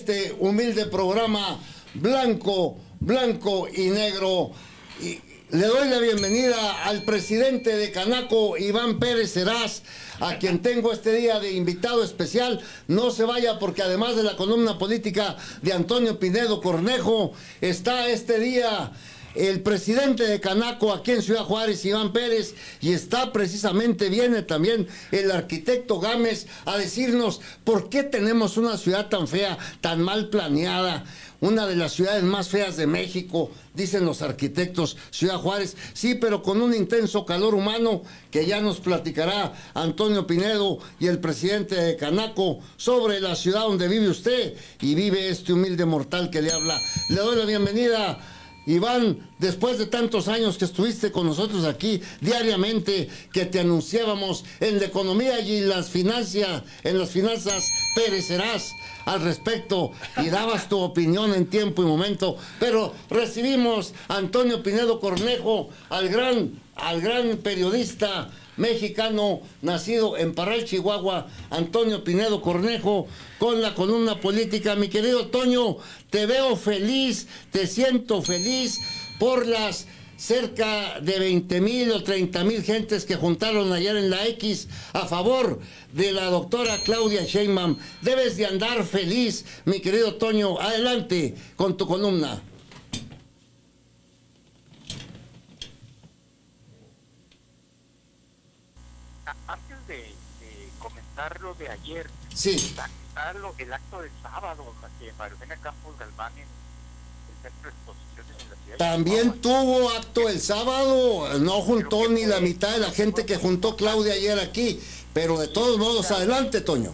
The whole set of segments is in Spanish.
este humilde programa blanco, blanco y negro. Y le doy la bienvenida al presidente de Canaco, Iván Pérez Heras, a quien tengo este día de invitado especial. No se vaya, porque además de la columna política de Antonio Pinedo Cornejo, está este día el presidente de Canaco aquí en Ciudad Juárez, Iván Pérez, y viene también el arquitecto Gámez a decirnos por qué tenemos una ciudad tan fea, tan mal planeada, una de las ciudades más feas de México, dicen los arquitectos, Ciudad Juárez, sí, pero con un intenso calor humano que ya nos platicará Antonio Pinedo y el presidente de Canaco sobre la ciudad donde vive usted y vive este humilde mortal que le habla. Le doy la bienvenida, Iván, después de tantos años que estuviste con nosotros aquí diariamente, que te anunciábamos en la economía y en las finanzas Pérez Heras al respecto, y dabas tu opinión en tiempo y momento, pero recibimos a Antonio Pinedo Cornejo, al gran periodista mexicano, nacido en Parral, Chihuahua, Antonio Pinedo Cornejo, con la columna política. Mi querido Toño, te veo feliz, te siento feliz por las cerca de 20,000 o 30,000 gentes que juntaron ayer en la X a favor de la doctora Claudia Sheinbaum. Debes de andar feliz, mi querido Toño. Adelante con tu columna. Antes de comentar lo de ayer, sí, está el acto del sábado, que María Campos Galván en el Centro de Exposiciones en la ciudad. También tuvo acto el sábado, no juntó ni la mitad de la gente que juntó Claudia ayer aquí, pero de todos modos, adelante, Toño.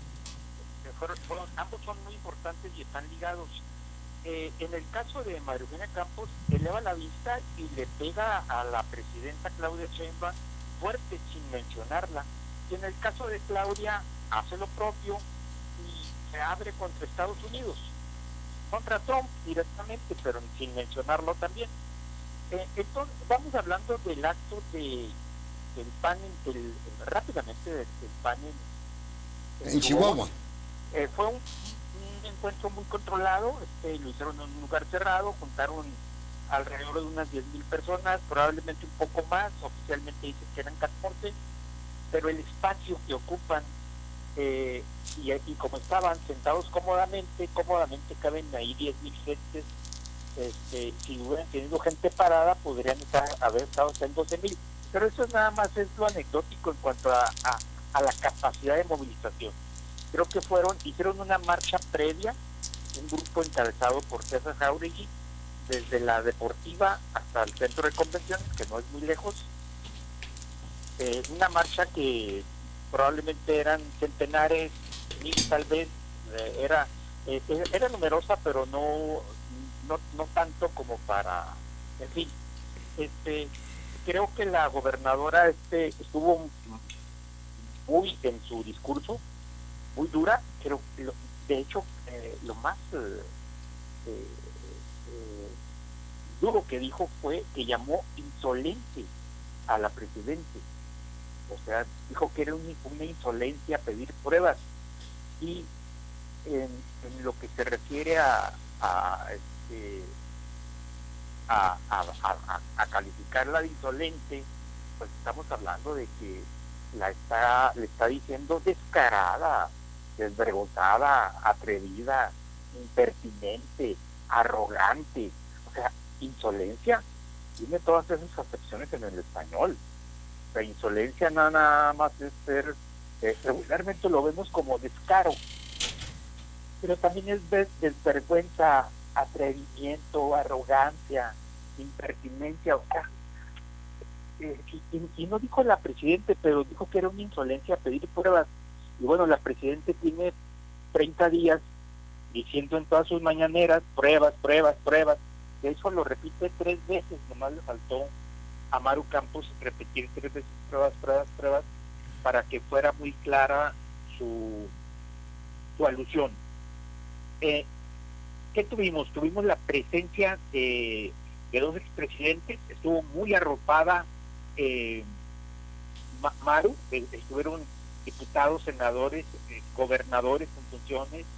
Ambos son muy importantes y están ligados. En el caso de María Campos, eleva la vista y le pega a la presidenta Claudia Sheinbaum fuerte, sin mencionarla. Y en el caso de Claudia, hace lo propio y se abre contra Estados Unidos, contra Trump directamente, pero sin mencionarlo también. Entonces, vamos hablando del acto del PAN, rápidamente del PAN en Chihuahua. Fue un encuentro muy controlado, lo hicieron en un lugar cerrado, juntaron alrededor de unas 10,000 personas, probablemente un poco más, oficialmente dicen que eran 14, pero el espacio que ocupan, y como estaban sentados cómodamente caben ahí 10,000 gentes. Si hubieran tenido gente parada, podrían haber estado hasta en 12,000, pero eso nada más es lo anecdótico en cuanto a la capacidad de movilización. Creo que hicieron una marcha previa, un grupo encabezado por César Jauregui, desde la Deportiva hasta el centro de convenciones, que no es muy lejos. Una marcha que probablemente eran centenares, mil tal vez. Era numerosa, pero no tanto como para... En fin, creo que la gobernadora estuvo muy en su discurso, muy dura. Creo que de hecho lo más duro que dijo fue que llamó insolente a la presidenta. O sea, dijo que era una insolencia pedir pruebas. Y en lo que se refiere a calificarla de insolente, pues estamos hablando de que le está diciendo descarada, desvergonzada, atrevida, impertinente, arrogante. O sea, insolencia tiene todas esas acepciones en el español. La insolencia nada más es ser, regularmente lo vemos como descaro, pero también es desvergüenza, atrevimiento, arrogancia, impertinencia. O sea, y no dijo la presidenta, pero dijo que era una insolencia pedir pruebas. Y bueno, la presidenta tiene 30 días diciendo en todas sus mañaneras pruebas. De eso lo repite 3 veces, nomás le faltó a Maru Campos repetir 3 veces pruebas, para que fuera muy clara su alusión. ¿Qué tuvimos? Tuvimos la presencia de 2 expresidentes. Estuvo muy arropada Maru, estuvieron diputados, senadores, gobernadores en funciones,